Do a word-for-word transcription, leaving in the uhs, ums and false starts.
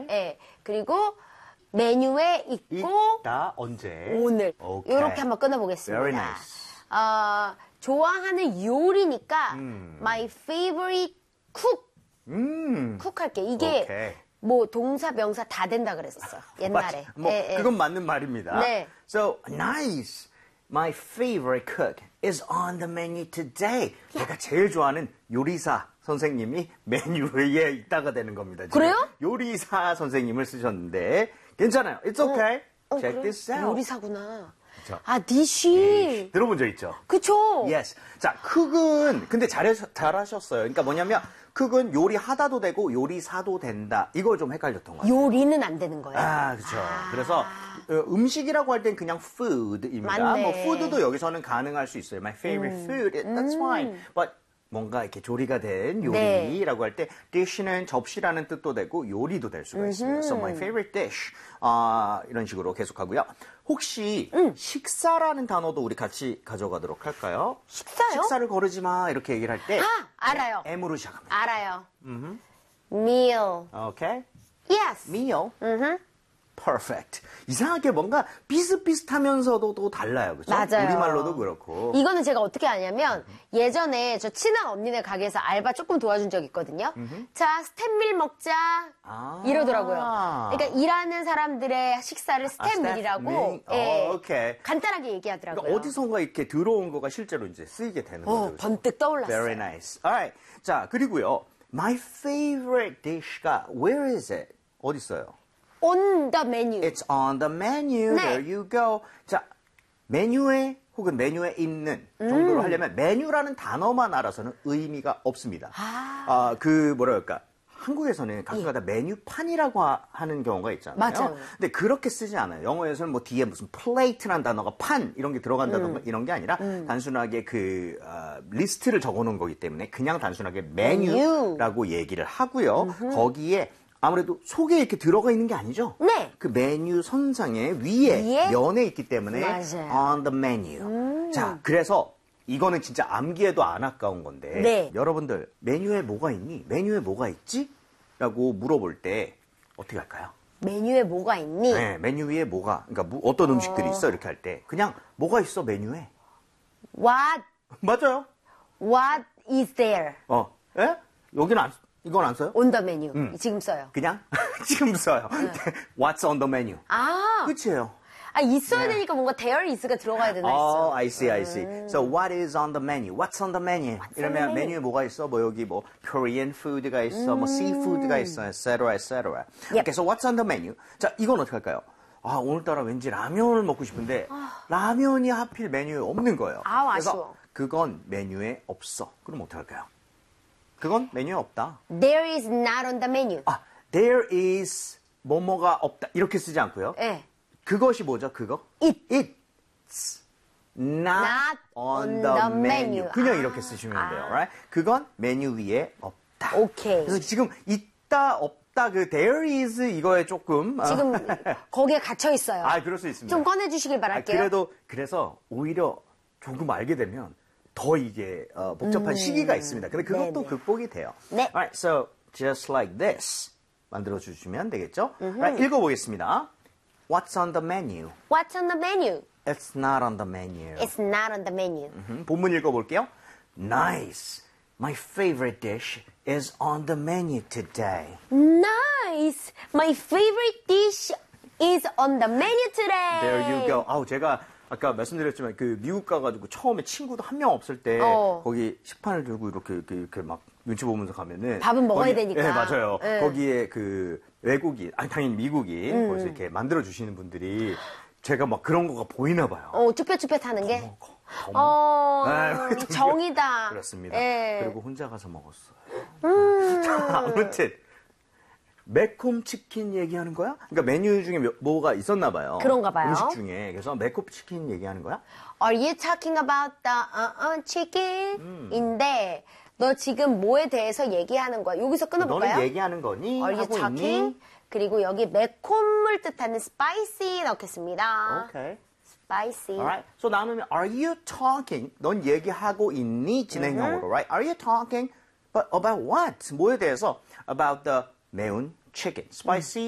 예. 그리고 메뉴에 있고 있다 언제? 오늘 오케이. 이렇게 한번 끊어보겠습니다. Very nice. 어, 좋아하는 요리니까 음. my favorite cook 음. 쿡 할게. 이게 오케이. 뭐 동사 명사 다 된다 그랬었어 옛날에. 맞, 뭐 예, 예. 그건 맞는 말입니다. 네. So nice. My favorite cook is on the menu today. 내가 제일 좋아하는 요리사 선생님이 메뉴에 있다가 되는 겁니다. 지금 그래요? 요리사 선생님을 쓰셨는데 괜찮아요. It's okay. 어, Check 그래? this out. 요리사구나. 그쵸. 아, 디쉬. 들어본 적 있죠? 그쵸? Yes. 자, 쿡은 근데 잘하셨, 잘하셨어요. 그러니까 뭐냐면 쿡은 요리하다도 되고 요리사도 된다. 이거 좀 헷갈렸던 거예요. 요리는 안 되는 거예요. 아, 그렇죠. 그래서 어, 음식이라고 할 땐 그냥 food입니다. 맞네. 뭐 food도 여기서는 가능할 수 있어요. My favorite food, that's fine. But 뭔가 이렇게 조리가 된 요리라고 할 때 dish는 접시라는 뜻도 되고 요리도 될 수가 있습니다. So my favorite dish 아, 이런 식으로 계속하고요. 혹시 식사라는 단어도 우리 같이 가져가도록 할까요? 식사요? 식사를 거르지 마 이렇게 얘기를 할 때 아, 알아요. M으로 시작합니다. 알아요. meal. 오케이? Yes. meal. 음흠. Perfect. 이상하게 뭔가 비슷비슷하면서도 또 달라요. 그렇죠? 맞아요. 우리말로도 그렇고. 이거는 제가 어떻게 아냐면 예전에 저 친한 언니네 가게에서 알바 조금 도와준 적 있거든요. 자, 스탠밀 먹자 아. 이러더라고요. 그러니까 일하는 사람들의 식사를 스탠밀이라고 스탠밀. 예, 어, 오케이. 간단하게 얘기하더라고요. 그러니까 어디선가 이렇게 들어온 거가 실제로 이제 쓰이게 되는 어, 거죠. 그렇죠? 번뜩 떠올랐어요. Very nice. Alright. 자, 그리고요. My favorite dish가 where is it? 어디 있어요? On the menu. It's on the menu. 네. There you go. 자, 메뉴에 혹은 메뉴에 있는 정도로 하려면 메뉴라는 단어만 알아서는 의미가 없습니다. 아. 아, 그 뭐라 그럴까? 한국에서는 가끔가다 메뉴판이라고 하- 하는 경우가 있잖아요. 맞아요. 근데 그렇게 쓰지 않아요. 영어에서는 뭐 뒤에 무슨 플레이트라는 단어가 판 이런 게 들어간다던가 이런 게 아니라 단순하게 그 어, 리스트를 적어놓은 거기 때문에 그냥 단순하게 메뉴라고 얘기를 하고요. 거기에 아무래도 속에 이렇게 들어가 있는 게 아니죠? 네. 그 메뉴 선상에 위에, 위에? 면에 있기 때문에 맞아요. on the menu. 자, 그래서 이거는 진짜 암기해도 안 아까운 건데 네. 여러분들 메뉴에 뭐가 있니? 메뉴에 뭐가 있지? 라고 물어볼 때 어떻게 할까요? 메뉴에 뭐가 있니? 네, 메뉴 위에 뭐가 그러니까 무- 어떤 음식들이 있어 이렇게 할 때 그냥 뭐가 있어 메뉴에? What 맞아요. What is there 어, 예? 여기는 안, 이건 안 써요? on the menu? 음. 지금 써요. 그냥 지금 써요. What's on the menu? 아, 끝이에요. 아 있어야 되니까 뭔가 there is가 들어가야 되나 Oh, 했어. I see, I see. So what is on the menu? What's on the menu? 이러면 the menu? 메뉴에 뭐가 있어? 뭐 여기 뭐 Korean food가 있어, 뭐 seafood가 있어, et cetera, et cetera. Yep. Okay, so what's on the menu? 자, 이건 어떻게 할까요? 아, 오늘따라 왠지 라면을 먹고 싶은데 라면이 하필 메뉴에 없는 거예요. 아우, 그래서 아쉬워. 그건 메뉴에 없어. 그럼 어떻게 할까요? 그건 메뉴에 없다. There is not on the menu. 아, there is 뭐뭐가 없다. 이렇게 쓰지 않고요. 예. 그것이 뭐죠? 그거? It. It's not, Not on on the, the menu. menu. 그냥 아. 이렇게 쓰시면 돼요. Right? 그건 메뉴 위에 없다. 오케이. 그래서 지금 있다 없다 그 there is 이거에 조금 어, 지금 거기에 갇혀 있어요. 아, 그럴 수 있습니다. 좀 꺼내주시길 아, 바랄게요. 그래도 그래서 오히려 조금 알게 되면 더 이게 어, 복잡한 시기가 있습니다. 근데 그것도 네네. 극복이 돼요. 네. Alright, so just like this 만들어 주시면 되겠죠? Right, 읽어보겠습니다. What's on the menu? What's on the menu? It's not on the menu. It's not on the menu. 음, 본문 읽어볼게요. Nice. My favorite dish is on the menu today. Nice. My favorite dish is on the menu today. There you go. 아우, 제가 아까 말씀드렸지만 그 미국 가가지고 처음에 친구도 한 명 없을 때 어. 거기 식판을 들고 이렇게 이렇게, 이렇게 막 눈치 보면서 가면은 밥은 먹어야 거기- 되니까. 네, 맞아요. 네. 거기에 그 외국인, 아니 당연히 미국인 음. 거기서 이렇게 만들어 주시는 분들이 제가 막 그런 거가 보이나 봐요. 어, 쭈뼛쭈뼛 하는 게? 먹어, 더 어, 네, 정이다. 그렇습니다. 예. 그리고 혼자 가서 먹었어요. 음. 자, 아무튼 매콤 치킨 얘기하는 거야? 그러니까 메뉴 중에 몇- 뭐가 있었나 봐요. 그런가 봐요. 음식 중에. 그래서 매콤 치킨 얘기하는 거야? Are you talking about the uh, uh, chicken? 음. 인데 너 지금 뭐에 대해서 얘기하는 거야? 여기서 끊어볼까요? 너는 얘기하는 거니? Are you 하고 talking? 있니? 그리고 여기 매콤을 뜻하는 spicy 넣겠습니다. 오케이. spicy. Alright. So 다음은 are you talking? 넌 얘기하고 있니? 진행형으로, right? Are you talking? But about what? 뭐에 대해서? About the 매운 chicken. Spicy